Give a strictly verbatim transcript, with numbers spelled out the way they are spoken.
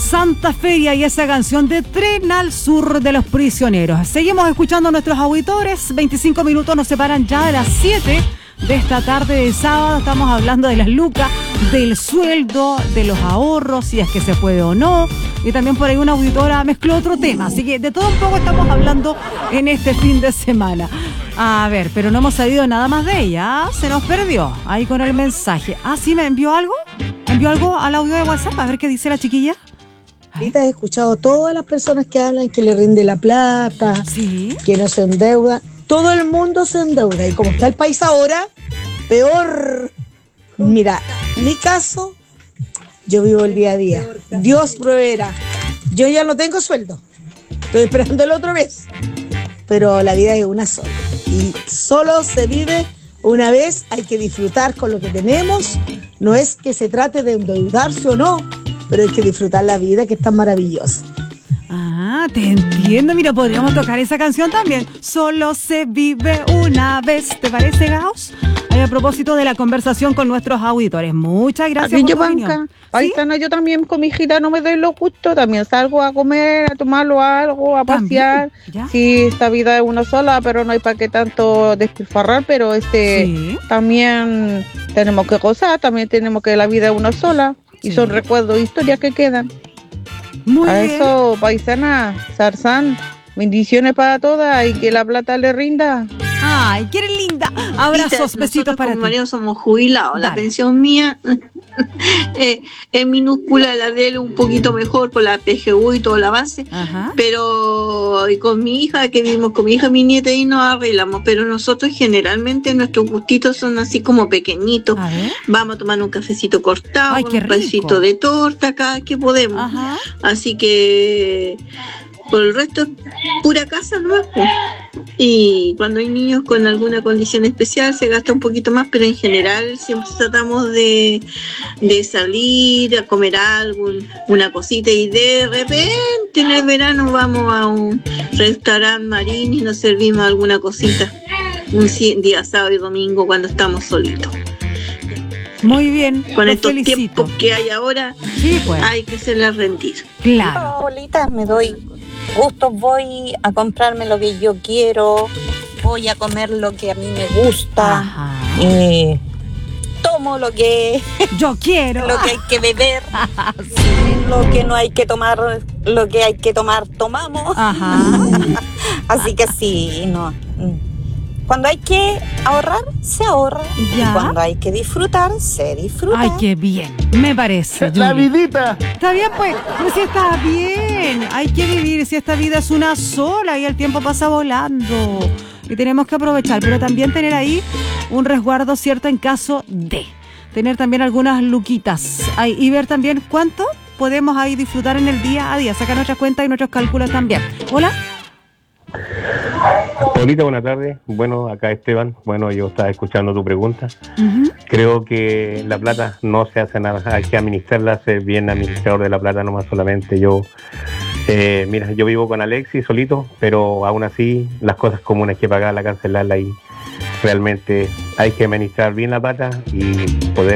Santa Feria y esa canción de Tren al Sur de los Prisioneros. Seguimos escuchando a nuestros auditores. veinticinco minutos nos separan ya de las siete de esta tarde de sábado. Estamos hablando de las lucas, del sueldo, de los ahorros, si es que se puede o no. Y también por ahí una auditora mezcló otro tema. Así que de todo un poco estamos hablando en este fin de semana. A ver, pero no hemos sabido nada más de ella. Se nos perdió ahí con el mensaje. Ah, sí, ¿me envió algo? ¿Me envió algo al audio de WhatsApp? A ver qué dice la chiquilla. Ahorita he escuchado todas las personas que hablan que le rinde la plata, sí, que no se endeuda. Todo el mundo se endeuda y como está el país ahora, peor. Mira, en mi caso, yo vivo el día a día. Dios proveerá. Yo ya no tengo sueldo. Estoy esperando el otro mes. Pero la vida es una sola. Y solo se vive una vez. Hay que disfrutar con lo que tenemos. No es que se trate de endeudarse o no, pero hay que disfrutar la vida, que es tan maravillosa. Ah, te entiendo. Mira, podríamos tocar esa canción también. Solo se vive una vez. ¿Te parece, Gauss? A propósito de la conversación con nuestros auditores. Muchas gracias por tu opinión. Ahorita no, yo también con mi hijita no me doy lo justo. También salgo a comer, a tomarlo algo, a pasear. Sí, esta vida es una sola, pero no hay para qué tanto despilfarrar. Pero este sí, también tenemos que gozar. También tenemos que la vida es una sola. Y sí, son recuerdos, historias que quedan. Muy a bien. Eso, paisana, Sarzán, bendiciones para todas y que la plata le rinda. Ay, qué linda. Abrazos, besitos para ti. Mario somos jubilados. Dale. La pensión mía eh, es minúscula, la de él un poquito mejor por la P G U y toda la base. Ajá. Pero y con mi hija, que vivimos con mi hija, mi nieta, y nos arreglamos. Pero nosotros generalmente nuestros gustitos son así como pequeñitos. Vamos a tomar un cafecito cortado, Ay, un pedacito de torta cada que podemos. Ajá. Así que por el resto es pura casa nomás. Y cuando hay niños con alguna condición especial se gasta un poquito más, pero en general siempre tratamos de, de salir a comer algo, una cosita, y de repente en el verano vamos a un restaurante marino y nos servimos alguna cosita un día sábado y domingo cuando estamos solitos. Muy bien, con estos felicito. Tiempos que hay ahora, sí, pues, hay que hacerla rendir. Claro. Abuelita, me doy gusto, voy a comprarme lo que yo quiero, voy a comer lo que a mí me gusta, eh, tomo lo que yo quiero, lo que hay que beber, sí, lo que no hay que tomar, lo que hay que tomar tomamos. Ajá. Así que sí, no. Cuando hay que ahorrar, se ahorra. ¿Ya? Y cuando hay que disfrutar, se disfruta. Ay, qué bien, me parece. La vidita. Está bien, pues, pero si está bien. Hay que vivir, si esta vida es una sola y el tiempo pasa volando. Y tenemos que aprovechar, pero también tener ahí un resguardo cierto en caso de. Tener también algunas luquitas. Ay, y ver también cuánto podemos ahí disfrutar en el día a día. Sacar nuestras cuentas y nuestros cálculos también. Hola. Paulita, buenas tardes. Bueno, acá Esteban. Bueno, yo estaba escuchando tu pregunta. Uh-huh. Creo que la plata no se hace nada, hay que administrarla, ser bien administrador de la plata nomás solamente. Yo, eh, mira, yo vivo con Alexis solito, pero aún así las cosas comunes hay que pagarla, cancelarla, y realmente hay que administrar bien la plata y poder